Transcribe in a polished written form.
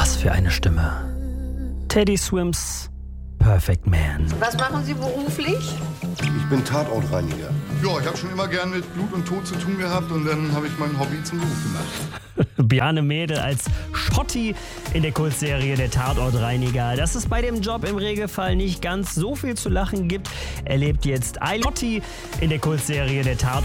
Was für eine Stimme. Teddy Swims Perfect Man. Was machen Sie beruflich? Ich bin Tatortreiniger. Ja, ich habe schon immer gern mit Blut und Tod zu tun gehabt und dann habe ich mein Hobby zum Beruf gemacht. Bjarne Mädel als Schotti in der Kultserie Der Tatortreiniger. Dass es bei dem Job im Regelfall nicht ganz so viel zu lachen gibt, erlebt jetzt Schotti in der Kultserie Der Tatortreiniger.